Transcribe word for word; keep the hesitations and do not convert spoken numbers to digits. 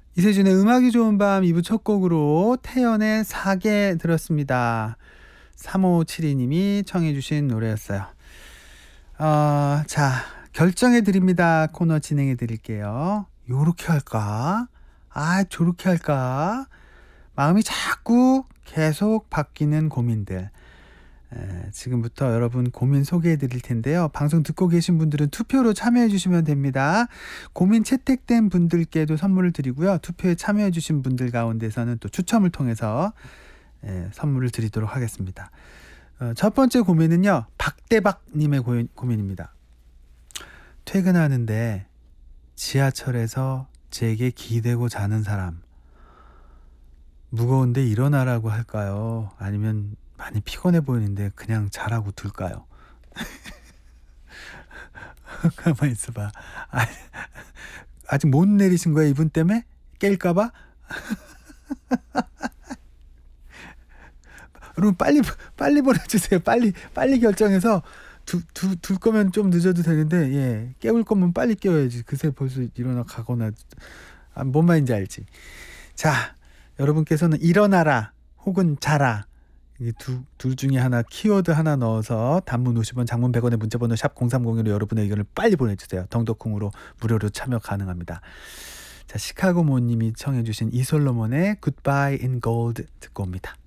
이세준의 음악이 좋은 밤 이 부 첫 곡으로 태연의 사계 들었습니다. 삼오칠이 님이 청해 주신 노래였어요. 어, 자, 결정해 드립니다. 코너 진행해 드릴게요. 요렇게 할까? 아, 저렇게 할까? 마음이 자꾸 계속 바뀌는 고민들. 에, 지금부터 여러분 고민 소개해 드릴 텐데요. 방송 듣고 계신 분들은 투표로 참여해 주시면 됩니다. 고민 채택된 분들께도 선물을 드리고요. 투표에 참여해 주신 분들 가운데서는 또 추첨을 통해서 에, 선물을 드리도록 하겠습니다. 어, 첫 번째 고민은요. 박대박님의 고민, 고민입니다. 퇴근하는데 지하철에서 제게 기대고 자는 사람. 무거운데 일어나라고 할까요? 아니면 많이 피곤해 보이는데 그냥 자라고 둘까요? 가만히 있어봐. 아, 아직 못 내리신 거야 이분 때문에? 깰까봐? 여러분 빨리 빨리 보내주세요. 빨리 빨리 결정해서 두, 두, 둘 거면 좀 늦어도 되는데 예 깨울 거면 빨리 깨워야지. 그새 벌써 일어나 가거나 아, 뭔 말인지 알지? 자, 여러분께서는 일어나라 혹은 자라 두, 둘 중에 하나 키워드 하나 넣어서 단문 오십 원 장문 백 원의 문자번호 샵 공삼공일로 여러분의 의견을 빨리 보내주세요. 덩덕콩으로 무료로 참여 가능합니다. 자, 시카고모님이 청해 주신 이솔로몬의 Goodbye in Gold 듣고 옵니다.